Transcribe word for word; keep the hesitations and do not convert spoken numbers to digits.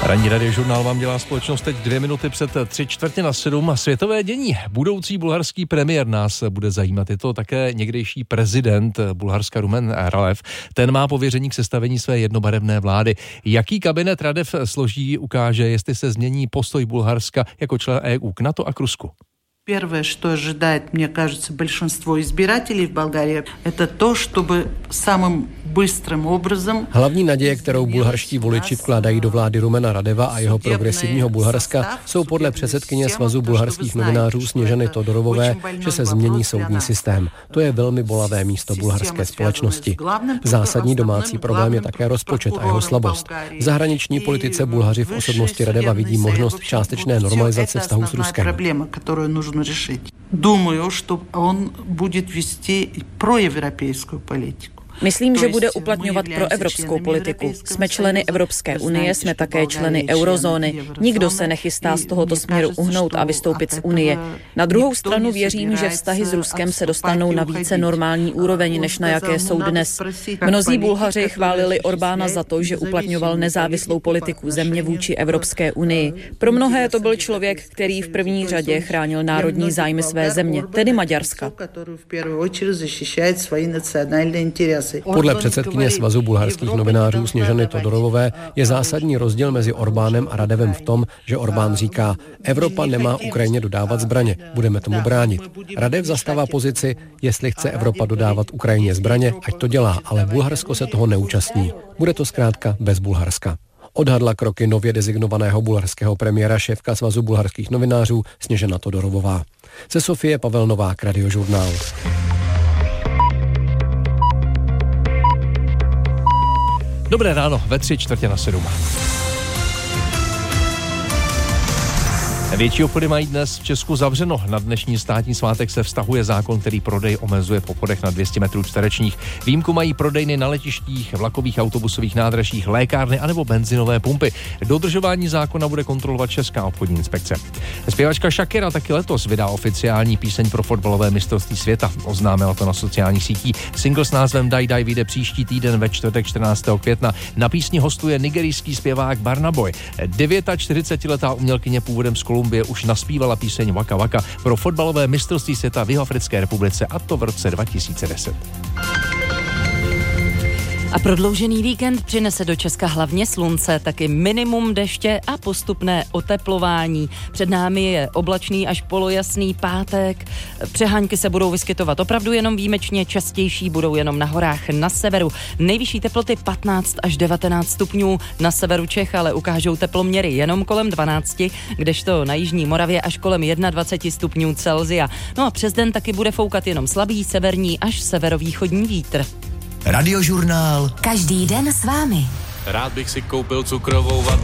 Ranní radiožurnál vám dělá společnost teď dvě minuty před tři čtvrtě na sedm. Světové dění. Budoucí bulharský premiér nás bude zajímat. Je to také někdejší prezident Bulharska Rumen Radev. Ten má pověření k sestavení své jednobarevné vlády. Jaký kabinet Radev složí, ukáže, jestli se změní postoj Bulharska jako člen E U k NATO a k Rusku. Первое, что ожидает, мне кажется, большинство избирателей в Болгарии, это то, чтобы самым bysтрým obrazem. Hlavní naděje, kterou bulharští voliči vkládají do vlády Rumena Radeva a jeho progresivního Bulharska, jsou podle předsedkyně Svazu bulharských novinářů Sněžany Todorovové, že se změní soudní systém. To je velmi bolavé místo bulharské společnosti. Zásadní domácí problém je také rozpočet a jeho slabost. V zahraniční politice Bulhaři v osobnosti Radeva vidí možnost částečné normalizace vztahu s Ruskem. Думаю, что он будет вести проевропейскую политику. Myslím, že bude uplatňovat proevropskou politiku. Jsme členy Evropské unie, jsme také členy eurozóny. Nikdo se nechystá z tohoto směru uhnout a vystoupit z unie. Na druhou stranu věřím, že vztahy s Ruskem se dostanou na více normální úroveň, než na jaké jsou dnes. Mnozí Bulhaři chválili Orbána za to, že uplatňoval nezávislou politiku země vůči Evropské unii. Pro mnohé to byl člověk, který v první řadě chránil národní zájmy své země, tedy Maďarska. Podle předsedkyně Svazu bulharských novinářů Sněžany Todorovové je zásadní rozdíl mezi Orbánem a Radevem v tom, že Orbán říká, Evropa nemá Ukrajině dodávat zbraně, budeme tomu bránit. Radev zastává pozici, jestli chce Evropa dodávat Ukrajině zbraně, ať to dělá, ale Bulharsko se toho neúčastní. Bude to zkrátka bez Bulharska. Odhadla kroky nově designovaného bulharského premiéra šéfka Svazu bulharských novinářů Sněžana Todorovová. Ze Sofie Pavel Novák, Radiožurnál. Dobré ráno, ve tři čtvrtě na sedm. Větší obchody mají dnes v Česku zavřeno. Na dnešní státní svátek se vztahuje zákon, který prodej omezuje v obchodech na dvě stě metrů čtverečních. Výjimku mají prodejny na letištích, vlakových autobusových nádražích, lékárny anebo benzinové pumpy. Dodržování zákona bude kontrolovat Česká obchodní inspekce. Zpěvačka Shakira taky letos vydá oficiální píseň pro fotbalové mistrovství světa. Oznámila to na sociálních sítích. Single s názvem Daj Daj vyjde příští týden ve čtvrtek čtrnáctého května. Na písni hostuje nigerijský zpěvák Burna Boy. čtyřicetidevítiletá umělkyně původem z Kolumbie už naspívala píseň Waka Waka pro fotbalové mistrovství světa v Jihoafrické republice, a to v roce dva tisíce deset. A prodloužený víkend přinese do Česka hlavně slunce, taky minimum deště a postupné oteplování. Před námi je oblačný až polojasný pátek. Přehánky se budou vyskytovat opravdu jenom výjimečně, častější budou jenom na horách na severu. Nejvyšší teploty patnáct až devatenáct stupňů, na severu Čech ale ukážou teploměry jenom kolem dvanáct, kdežto na jižní Moravě až kolem dvacet jedna stupňů Celsia. No a přes den taky bude foukat jenom slabý severní až severovýchodní vítr. Radiožurnál. Každý den s vámi. Rád bych si koupil cukrovou vatu.